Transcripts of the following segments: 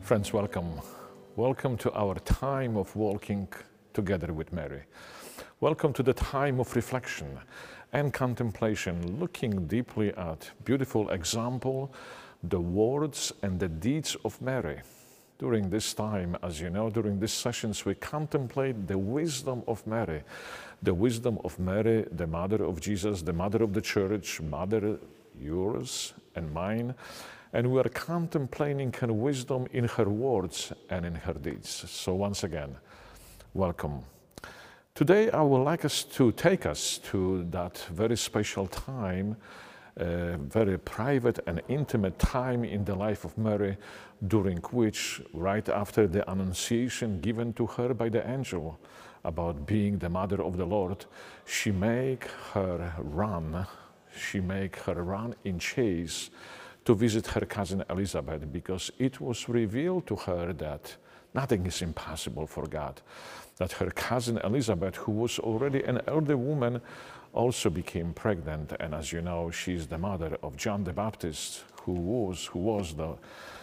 Friends, welcome. Welcome to our time of walking together with Mary. Welcome to the time of reflection and contemplation, looking deeply at beautiful example, the words and the deeds of Mary. During this time, as you know, during these sessions, we contemplate the wisdom of Mary. The wisdom of Mary, the mother of Jesus, the mother of the church, mother yours and mine. And we are contemplating her wisdom in her words and in her deeds. So once again, welcome. Today I would like us to take us to that very special time, very private and intimate time in the life of Mary, during which, right after the annunciation given to her by the angel about being the mother of the Lord, she make her run in chase to visit her cousin Elizabeth, because it was revealed to her that nothing is impossible for God. That her cousin Elizabeth, who was already an elder woman, also became pregnant. And as you know, she is the mother of John the Baptist, who was the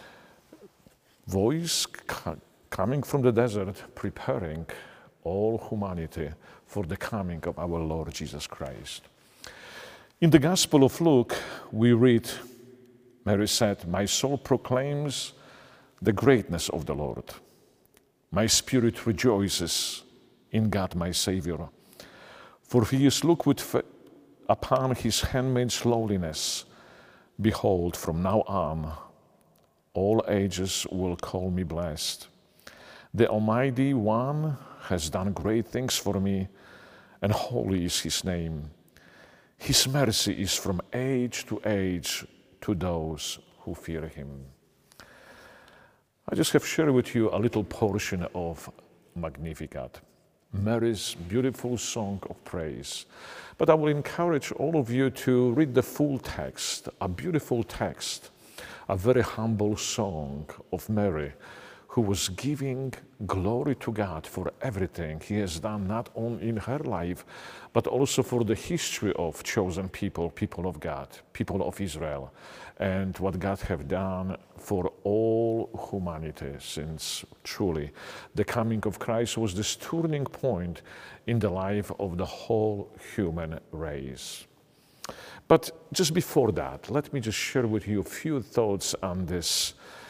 voice coming from the desert, preparing all humanity for the coming of our Lord Jesus Christ. In the Gospel of Luke, we read, Mary said, "My soul proclaims the greatness of the Lord. My spirit rejoices in God my Savior, for he has looked upon his handmaid's lowliness. Behold, from now on, all ages will call me blessed. The Almighty One has done great things for me, and holy is his name. His mercy is from age to age to those who fear him." I just have shared with you a little portion of Magnificat, Mary's beautiful song of praise. But I will encourage all of you to read the full text, a beautiful text, a very humble song of Mary, who was giving glory to God for everything he has done, not only in her life, but also for the history of chosen people, people of God, people of Israel, and what God have done for all humanity, since truly the coming of Christ was this turning point in the life of the whole human race. But just before that, let me just share with you a few thoughts on this